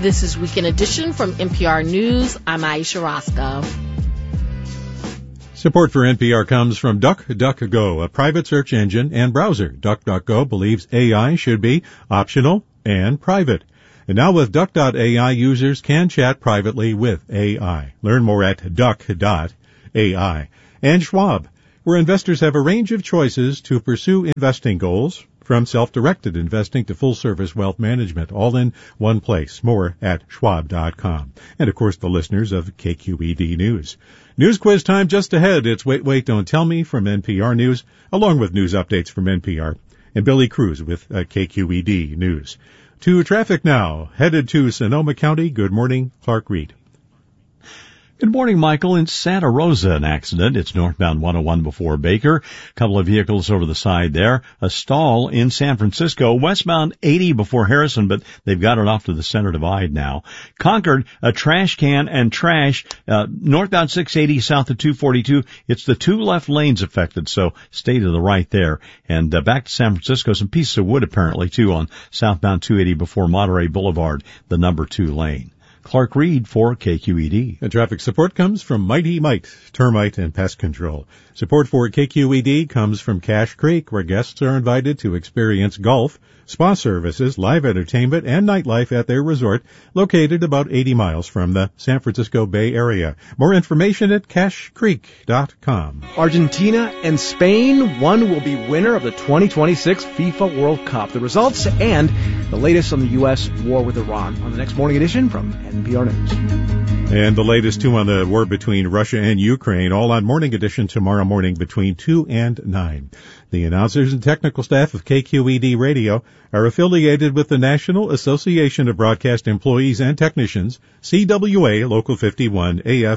This is Weekend Edition from NPR News. I'm Aisha Roscoe. Support for NPR comes from DuckDuckGo, a private search engine and browser. DuckDuckGo believes AI should be optional and private. And now with Duck.ai, users can chat privately with AI. Learn more at duck.ai. And Schwab, where investors have a range of choices to pursue investing goals, from self-directed investing to full-service wealth management, all in one place. More at schwab.com. And, of course, the listeners of KQED News. News quiz time just ahead. It's Wait, Wait, Don't Tell Me from NPR News, along with news updates from NPR. And Billy Cruz with KQED News. To traffic now, headed to Sonoma County. Good morning, Clark Reed. Good morning, Michael. In Santa Rosa, an accident. It's northbound 101 before Baker. A couple of vehicles over the side there. A stall in San Francisco. Westbound 80 before Harrison, but they've got it off to the center divide now. Concord, a trash can and trash. Northbound 680 south of 242. It's the two left lanes affected, so stay to the right there. And back to San Francisco, some pieces of wood apparently, too, on southbound 280 before Monterey Boulevard, the number 2 lane. Clark Reed for KQED. And traffic support comes from Mighty Mite, Termite and Pest Control. Support for KQED comes from Cache Creek, where guests are invited to experience golf, spa services, live entertainment, and nightlife at their resort, located about 80 miles from the San Francisco Bay Area. More information at cachecreek.com. Argentina and Spain, one will be winner of the 2026 FIFA World Cup. The results and the latest on the U.S. war with Iran on the next morning edition from NPR News. And the latest, too, on the war between Russia and Ukraine, all on Morning Edition tomorrow morning between 2 and 9. The announcers and technical staff of KQED Radio are affiliated with the National Association of Broadcast Employees and Technicians, CWA Local 51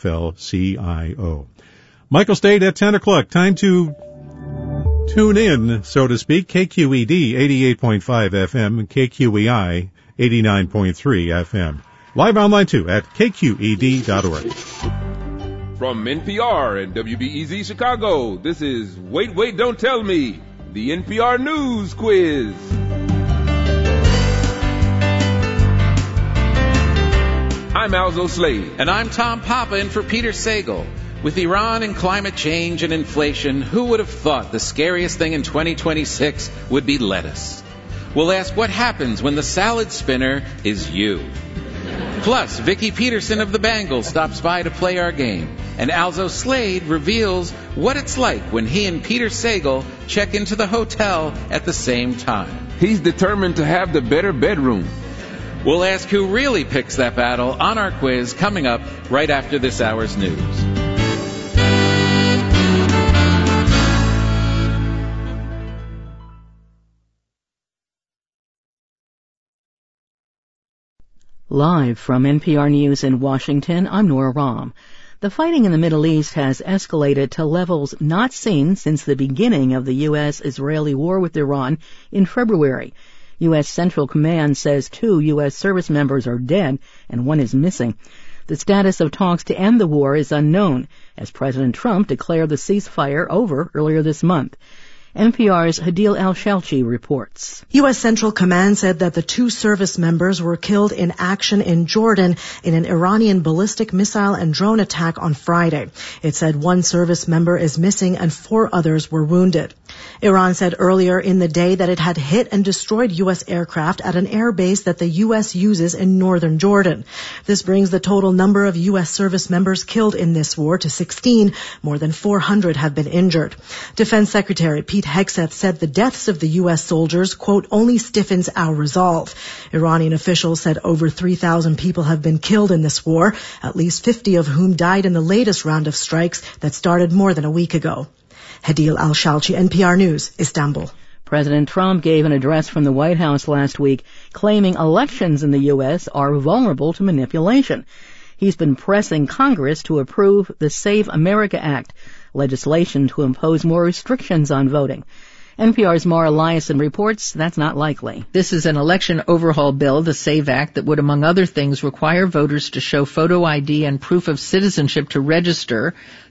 AFL-CIO. Michael State at 10 o'clock. Time to tune in, so to speak. KQED 88.5 FM and KQEI 89.3 FM. Live online, too, at kqed.org. From NPR and WBEZ Chicago, this is Wait, Wait, Don't Tell Me, the NPR News Quiz. I'm Alzo Slade. And I'm Tom Papa in for Peter Sagal. With Iran and climate change and inflation, who would have thought the scariest thing in 2026 would be lettuce? We'll ask what happens when the salad spinner is you. Plus, Vicki Peterson of the Bangles stops by to play our game. And Alzo Slade reveals what it's like when he and Peter Sagal check into the hotel at the same time. He's determined to have the better bedroom. We'll ask who really picks that battle on our quiz coming up right after this hour's news. Live from NPR News in Washington, I'm Nora Rahm. The fighting in the Middle East has escalated to levels not seen since the beginning of the U.S.-Israeli war with Iran in February. U.S. Central Command says 2 U.S. service members are dead and 1 is missing. The status of talks to end the war is unknown, as President Trump declared the ceasefire over earlier this month. NPR's Hadil Al-Shalchi reports. U.S. Central Command said that the 2 service members were killed in action in Jordan in an Iranian ballistic missile and drone attack on Friday. It said 1 service member is missing and 4 others were wounded. Iran said earlier in the day that it had hit and destroyed U.S. aircraft at an air base that the U.S. uses in northern Jordan. This brings the total number of U.S. service members killed in this war to 16. More than 400 have been injured. Defense Secretary Pete Hegseth said the deaths of the U.S. soldiers, quote, only stiffens our resolve. Iranian officials said over 3,000 people have been killed in this war, at least 50 of whom died in the latest round of strikes that started more than a week ago. Hadil Al-Shalchi, NPR News, Istanbul. President Trump gave an address from the White House last week claiming elections in the U.S. are vulnerable to manipulation. He's been pressing Congress to approve the Save America Act, legislation to impose more restrictions on voting. NPR's Mara Liasson reports that's not likely. This is an election overhaul bill, the SAVE Act, that would, among other things, require voters to show photo ID and proof of citizenship to register.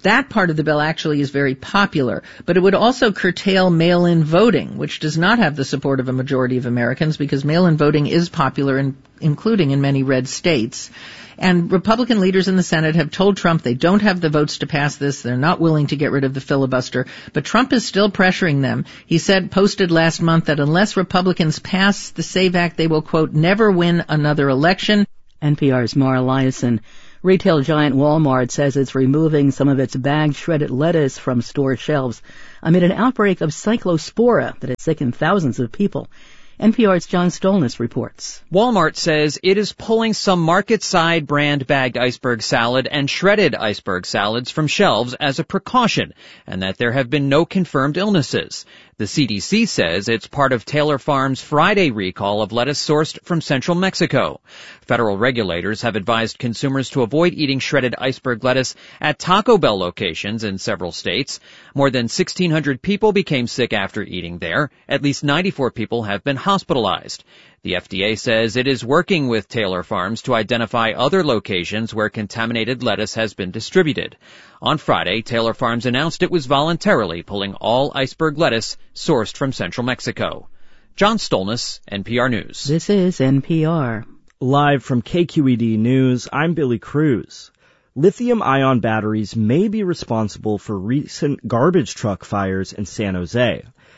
That part of the bill actually is very popular, but it would also curtail mail-in voting, which does not have the support of a majority of Americans because mail-in voting is popular, including in many red states. And Republican leaders in the Senate have told Trump they don't have the votes to pass this. They're not willing to get rid of the filibuster. But Trump is still pressuring them. He posted last month that unless Republicans pass the SAVE Act, they will, quote, never win another election. NPR's Mara Liasson. Retail giant Walmart says it's removing some of its bagged shredded lettuce from store shelves amid an outbreak of cyclospora that has sickened thousands of people. NPR's John Stolnis reports. Walmart says it is pulling some market-side brand bagged iceberg salad and shredded iceberg salads from shelves as a precaution, and that there have been no confirmed illnesses. The CDC says it's part of Taylor Farms' Friday recall of lettuce sourced from central Mexico. Federal regulators have advised consumers to avoid eating shredded iceberg lettuce at Taco Bell locations in several states. More than 1,600 people became sick after eating there. At least 94 people have been hospitalized. The FDA says it is working with Taylor Farms to identify other locations where contaminated lettuce has been distributed. On Friday, Taylor Farms announced it was voluntarily pulling all iceberg lettuce sourced from central Mexico. John Stolnis, NPR News. This is NPR. Live from KQED News, I'm Billy Cruz. Lithium-ion batteries may be responsible for recent garbage truck fires in San Jose.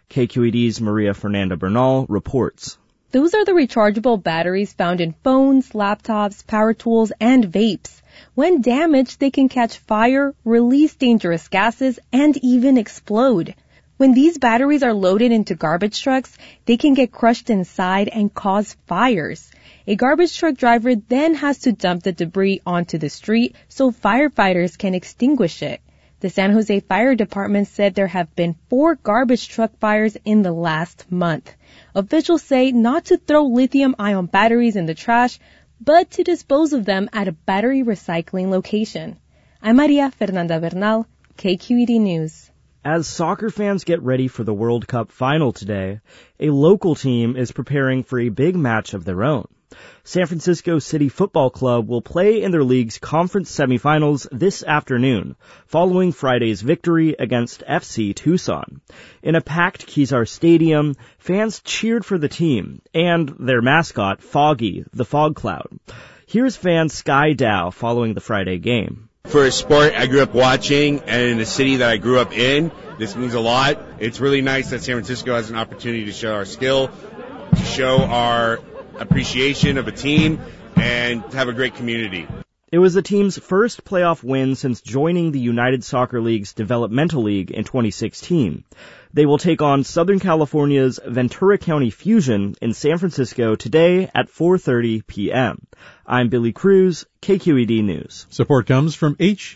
KQED's Maria Fernanda Bernal reports. Those are the rechargeable batteries found in phones, laptops, power tools, and vapes. When damaged, they can catch fire, release dangerous gases, and even explode. When these batteries are loaded into garbage trucks, they can get crushed inside and cause fires. A garbage truck driver then has to dump the debris onto the street so firefighters can extinguish it. The San Jose Fire Department said there have been 4 garbage truck fires in the last month. Officials say not to throw lithium-ion batteries in the trash, but to dispose of them at a battery recycling location. I'm Maria Fernanda Bernal, KQED News. As soccer fans get ready for the World Cup final today, a local team is preparing for a big match of their own. San Francisco City Football Club will play in their league's conference semifinals this afternoon, following Friday's victory against FC Tucson. In a packed Kezar Stadium, fans cheered for the team and their mascot, Foggy, the fog cloud. Here's fan Sky Dow following the Friday game. For a sport I grew up watching and in a city that I grew up in, this means a lot. It's really nice that San Francisco has an opportunity to show our skill, to show our appreciation of a team, and have a great community. It was the team's first playoff win since joining the United Soccer League's Developmental League in 2016. They will take on Southern California's Ventura County Fusion in San Francisco today at 4:30 p.m. I'm Billy Cruz, KQED News. Support comes from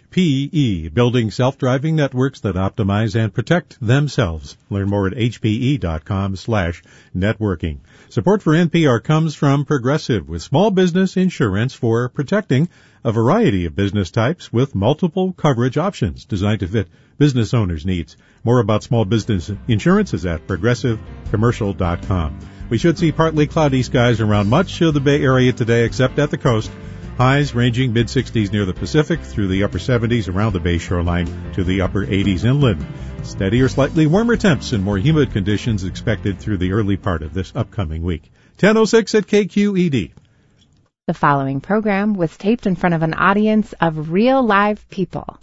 HPE, building self-driving networks that optimize and protect themselves. Learn more at hpe.com/networking. Support for NPR comes from Progressive, with small business insurance for protecting a variety of business types with multiple coverage options designed to fit business owners' needs. More about small business insurance is at progressivecommercial.com. We should see partly cloudy skies around much of the Bay Area today, except at the coast. Highs ranging mid-60s near the Pacific through the upper 70s around the Bay shoreline to the upper 80s inland. Steady or slightly warmer temps and more humid conditions expected through the early part of this upcoming week. 10:06 at KQED. The following program was taped in front of an audience of real live people.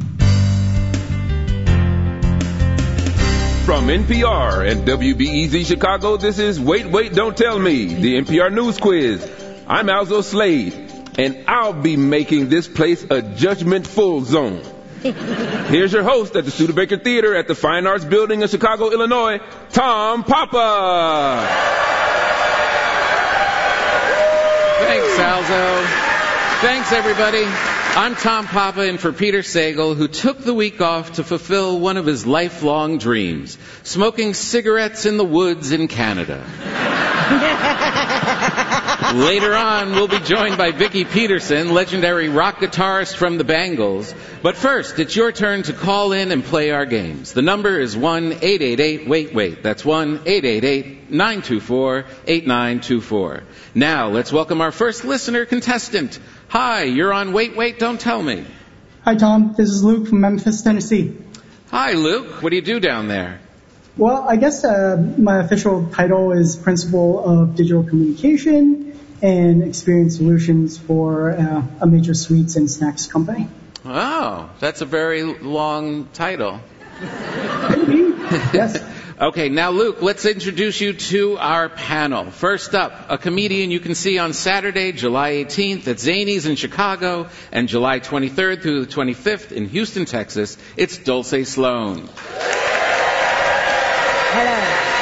From NPR and WBEZ Chicago, this is Wait, Wait, Don't Tell Me, the NPR News Quiz. I'm Alzo Slade, and I'll be making this place a judgment-full zone. Here's your host at the Studebaker Theater at the Fine Arts Building in Chicago, Illinois, Tom Papa. Thanks, Alzo. Thanks, everybody. I'm Tom Papa, in for Peter Sagal, who took the week off to fulfill one of his lifelong dreams, smoking cigarettes in the woods in Canada. Later on, we'll be joined by Vicki Peterson, legendary rock guitarist from the Bangles. But first, it's your turn to call in and play our games. The number is 1-888-WAIT-WAIT. That's 1-888-924-8924. Now, let's welcome our first listener contestant. Hi, you're on Wait, Wait, Don't Tell Me. Hi, Tom. This is Luke from Memphis, Tennessee. Hi, Luke. What do you do down there? Well, I guess my official title is Principal of Digital Communication and Experience Solutions for a major sweets and snacks company. Oh, that's a very long title. Yes. Okay, now, Luke, let's introduce you to our panel. First up, a comedian you can see on Saturday, July 18th at Zanies in Chicago, and July 23rd through the 25th in Houston, Texas. It's Dulce Sloan. Hello.